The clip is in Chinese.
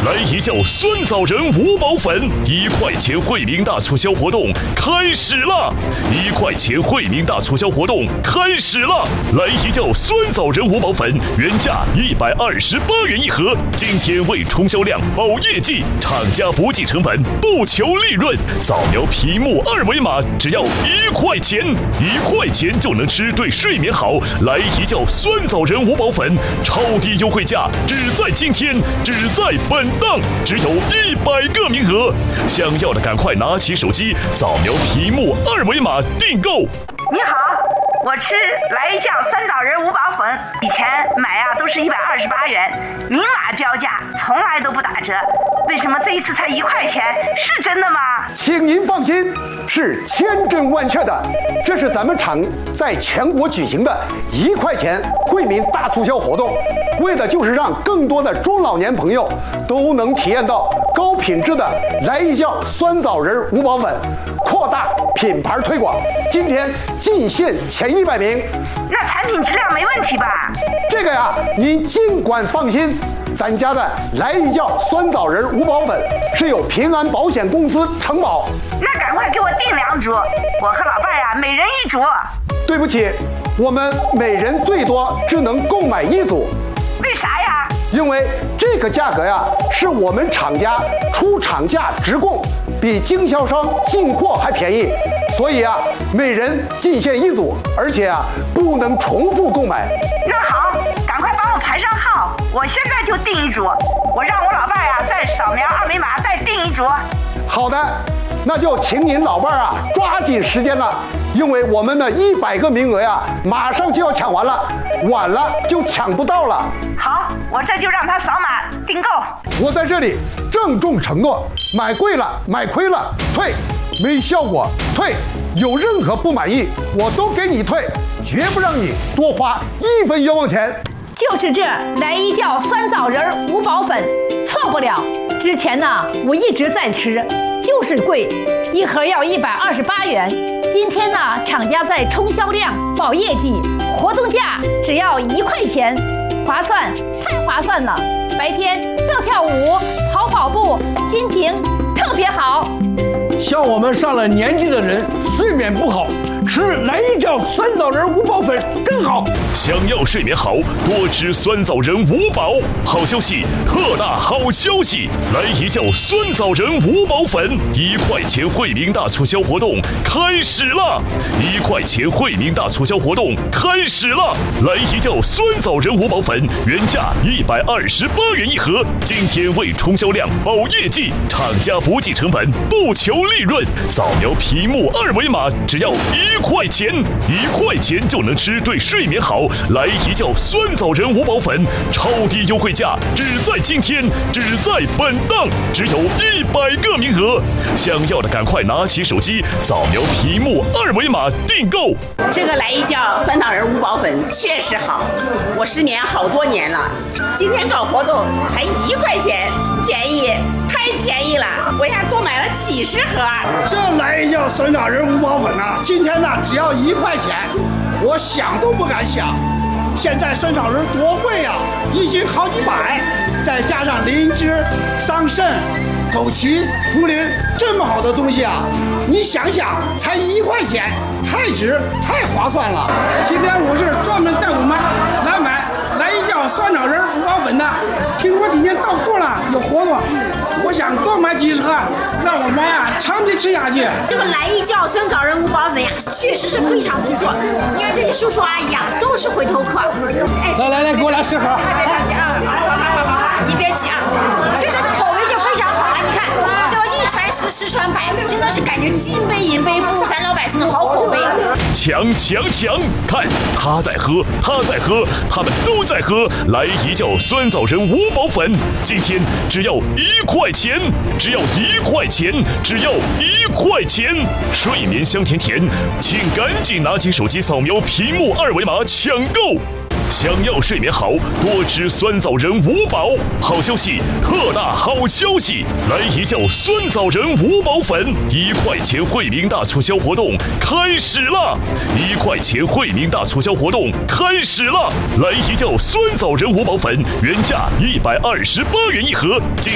来一酵酸枣仁5宝粉，1块钱惠民大促销活动开始了！1块钱惠民大促销活动开始了！来一酵酸枣仁5宝粉，原价128元一盒，今天为冲销量、保业绩，厂家不计成本，不求利润，扫描屏幕2维码，只要1块钱，1块钱就能吃，对睡眠好。来一酵酸枣仁5宝粉，超低优惠价，只在今天，只在本档，只有100个名额，想要的赶快拿起手机，扫描屏幕2维码订购。 你好，我吃来一酵酸枣仁5宝粉，以前买都是128元，明码标价，从来都不打折，为什么这一次才1块钱？是真的吗？ 请您放心，是千真万确的，这是咱们厂在全国举行的1块钱惠民大促销活动，为的就是让更多的中老年朋友都能体验到高品质的来一酵酸枣仁5宝粉，扩大品牌推广。今天进线前100名， 那产品质量没问题吧？ 这个呀，您尽管放心，咱家的来一酵酸枣仁5宝粉是由平安保险公司承保。 那赶快给我订2组，我和老伴儿每人1组。 对不起，我们每人最多只能购买1组。 为啥呀？ 因为这个价格呀，是我们厂家出厂价直供，比经销商进货还便宜，所以啊，每人进线1组，而且啊，不能重复购买。 那好，赶快帮我排上号，我现在就订1组，我让我老伴儿再扫描2维码再订1组。 好的，那就请您老伴儿抓紧时间了，因为我们的100个名额呀，马上就要抢完了，晚了就抢不到了。 好，我这就让他扫码订购。 我在这里郑重承诺，买贵了买亏了退，没效果退，有任何不满意我都给你退，绝不让你多花1分冤枉钱。 就是这来一酵酸枣仁5宝粉，错不了。之前呢，我一直在吃，就是贵，1盒要128元。今天呢，厂家在冲销量、保业绩，活动价只要1块钱，划算，太划算了！白天要跳舞、跑跑步，心情特别好。 像我们上了年纪的人，睡眠不好，吃来一酵酸枣仁5宝粉更好。 想要睡眠好，多吃酸枣仁5宝。好消息，特大好消息！来一酵酸枣仁5宝粉，1块钱惠民大促销活动开始了！1块钱惠民大促销活动开始了！来一酵酸枣仁5宝粉，原价128元一盒，今天为冲销量、保业绩，厂家不计成本，不求利润，扫描屏幕2维码，只要1块钱，1块钱就能吃，对睡眠好。来一酵酸枣仁5宝粉，超低优惠价，只在今天，只在本档，只有100个名额，想要的赶快拿起手机，扫描屏幕2维码订购。 这个来一酵酸枣仁5宝粉确实好，我失眠好多年了，今天搞活动还1块钱，便宜，太便宜了，我呀多买了几10盒。 这来一酵酸枣仁5宝粉啊，今天呢只要1块钱，我想都不敢想。现在酸枣仁多贵呀，1斤好几百，再加上灵芝、桑葚、枸杞、茯苓，这么好的东西啊，你想想，才1块钱，太值，太划算了。 今天我是专门带我妈来买来一酵酸枣仁5宝粉的，听说今天到货了，有活动，我想多买几10盒，让我妈呀长期吃下去。 这个来一酵酸枣仁5宝粉呀，确实是非常不错。你看这些叔叔阿姨啊，都是回头客。 哎，来，给我来10盒。 别急啊，好，你别急啊，现在的口味就非常好啊。你看，这1传10，10传百，真的是感觉金杯银杯步入咱老百姓的好口碑。 抢！看他在喝，他们都在喝来一酵酸枣仁5宝粉，今天只要1块钱，只要1块钱，只要1块钱，睡眠香甜甜，请赶紧拿起手机扫描屏幕2维码抢购。想要睡眠好，多吃酸枣仁5宝。好消息，特大好消息！来一酵酸枣仁5宝粉，1块钱惠民大促销活动开始了！1块钱惠民大促销活动开始了！来一酵酸枣仁5宝粉，原价128元一盒，今